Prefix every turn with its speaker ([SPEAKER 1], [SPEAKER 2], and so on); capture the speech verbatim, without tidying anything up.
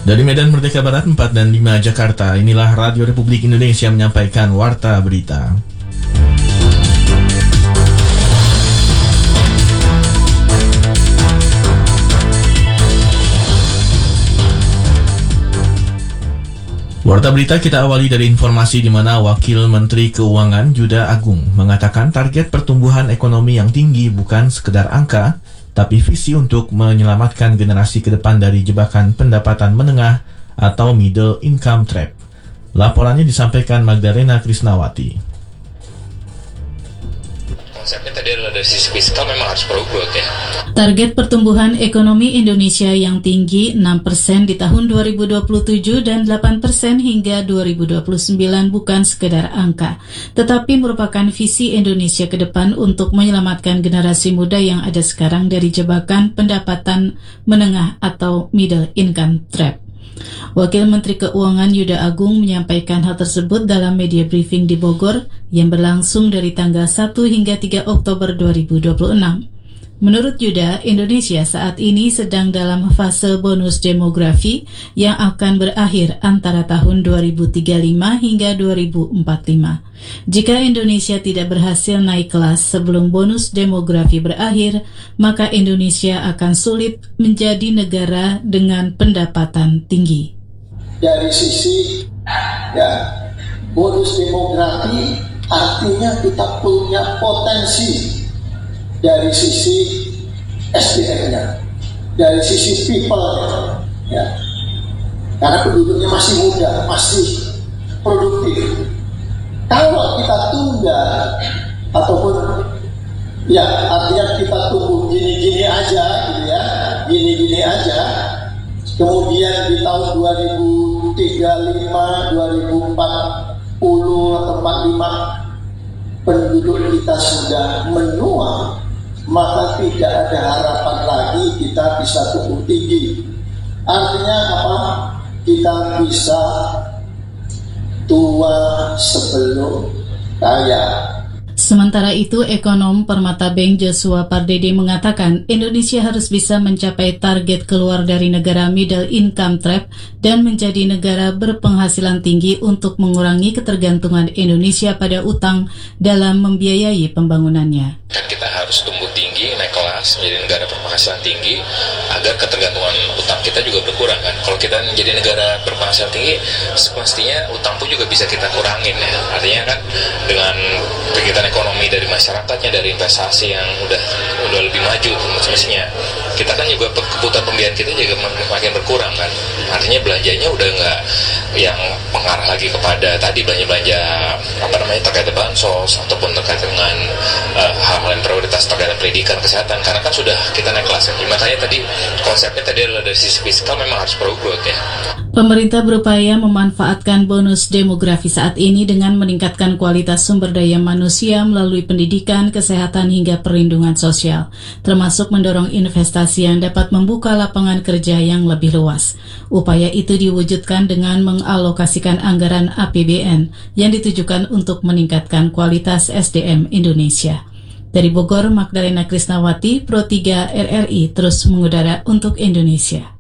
[SPEAKER 1] Dari Medan Merdeka Barat empat dan lima Jakarta, inilah Radio Republik Indonesia menyampaikan Warta Berita. Warta Berita kita awali dari informasi di mana Wakil Menteri Keuangan Yuda Agung mengatakan target pertumbuhan ekonomi yang tinggi bukan sekedar angka, tapi visi untuk menyelamatkan generasi ke depan dari jebakan pendapatan menengah atau middle income trap. Laporannya disampaikan Magdalena Krisnawati.
[SPEAKER 2] Konsepnya tadi adalah dari sisi fiskal memang harus pro-growth ya.
[SPEAKER 3] Target pertumbuhan ekonomi Indonesia yang tinggi enam persen di tahun dua ribu dua puluh tujuh dan delapan persen hingga dua ribu dua puluh sembilan bukan sekedar angka, tetapi merupakan visi Indonesia ke depan untuk menyelamatkan generasi muda yang ada sekarang dari jebakan pendapatan menengah atau middle income trap. Wakil Menteri Keuangan Yuda Agung menyampaikan hal tersebut dalam media briefing di Bogor yang berlangsung dari tanggal satu hingga tiga Oktober dua ribu dua puluh enam. Menurut Yuda, Indonesia saat ini sedang dalam fase bonus demografi yang akan berakhir antara tahun dua ribu tiga puluh lima hingga dua ribu empat puluh lima. Jika Indonesia tidak berhasil naik kelas sebelum bonus demografi berakhir, maka Indonesia akan sulit menjadi negara dengan pendapatan tinggi.
[SPEAKER 4] Dari sisi ya, bonus demografi artinya kita punya potensi dari sisi S D M-nya, dari sisi people-nya, ya. Karena penduduknya masih muda, masih produktif. Kalau kita tunda ataupun ya artinya kita tunggu gini-gini aja, gitu ya, gini-gini aja. Kemudian di tahun dua ribu tiga puluh lima, dua ribu empat puluh atau empat puluh lima penduduk kita sudah menua, maka tidak ada harapan lagi kita bisa tumbuh tinggi. Artinya apa? Kita bisa tua sebelum kaya.
[SPEAKER 3] Sementara itu, ekonom Permata Bank Joshua Pardede mengatakan Indonesia harus bisa mencapai target keluar dari negara middle income trap dan menjadi negara berpenghasilan tinggi untuk mengurangi ketergantungan Indonesia pada utang dalam membiayai pembangunannya.
[SPEAKER 2] Kan kita harus tumbuh tinggi, naik kelas, menjadi negara berpenghasilan tinggi agar ketergantungan utang kita juga berkurang kan. Kalau kita menjadi negara berpenghasilan tinggi, semestinya utang pun juga bisa kita kurangin ya. Artinya kan dengan kegiatan ekonomi dari masyarakatnya, dari investasi yang udah udah lebih maju semestinya, kita kan juga kebutuhan pembiayaan kita juga makin berkurang kan. Artinya belanjanya udah nggak yang mengarah lagi kepada tadi belanja-belanja apa namanya terkait bansos ataupun terkait dengan uh, hal-hal yang prioritas terkait pendidikan, kesehatan, karena kan sudah kita naik kelas ya. Makanya tadi konsepnya tadi adalah dari sisi fiskal memang harus pro-growth ya.
[SPEAKER 3] Pemerintah berupaya memanfaatkan bonus demografi saat ini dengan meningkatkan kualitas sumber daya manusia melalui pendidikan, kesehatan, hingga perlindungan sosial, termasuk mendorong investasi yang dapat membuka lapangan kerja yang lebih luas. Upaya itu diwujudkan dengan mengalokasikan anggaran A P B N yang ditujukan untuk meningkatkan kualitas S D M Indonesia. Dari Bogor, Magdalena Krisnawati, Pro tiga R R I terus mengudara untuk Indonesia.